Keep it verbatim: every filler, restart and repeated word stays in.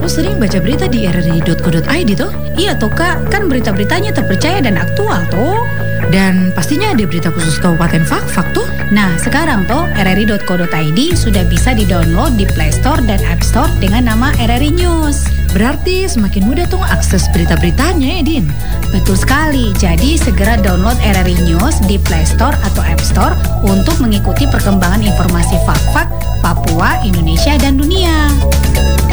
Lo sering baca berita di r r i dot co dot i d toh? Iya toh Kak, kan berita-beritanya terpercaya dan aktual toh. Dan pastinya ada berita khusus Kabupaten Fak-Fak tuh. Nah, sekarang toh r r i dot co dot i d sudah bisa di-download di Play Store dan App Store dengan nama R R I News. Berarti semakin mudah tuh akses berita-beritanya ya, Din? Betul sekali, jadi segera download R R I News di Play Store atau App Store untuk mengikuti perkembangan informasi Fak-Fak, Papua, Indonesia, dan dunia.